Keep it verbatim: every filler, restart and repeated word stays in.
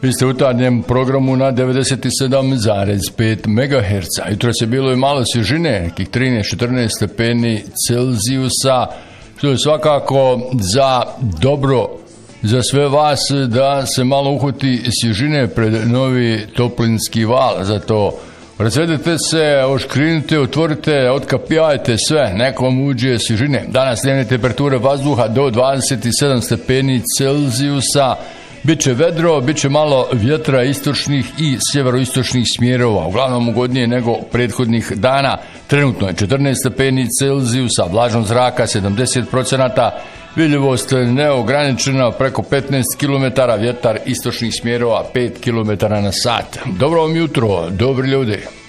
Vi ste u jutarnjem programu na devedeset sedam zarez pet megaherca. Jutros je bilo i malo svježine, nekih trinaest četrnaest stepeni Celzijusa, što je svakako za dobro za sve vas da se malo uhvati svježine pred novi toplinski val. Zato razvedete se, oškrinite, otvorite, otkapijajte sve, nekom uđe svježine. Danas dnevne temperature vazduha do dvadeset sedam stepeni Celzijusa. Biće vedro, biće malo vjetra istočnih i sjeveroistočnih smjerova, uglavnom ugodnije nego prethodnih dana. Trenutno je četrnaest stepeni Celzijusa, vlažnost zraka sedamdeset procenata, vidljivost neograničena preko petnaest kilometara, vjetar istočnih smjerova pet kilometara na sat. Dobro vam jutro, dobri ljudi.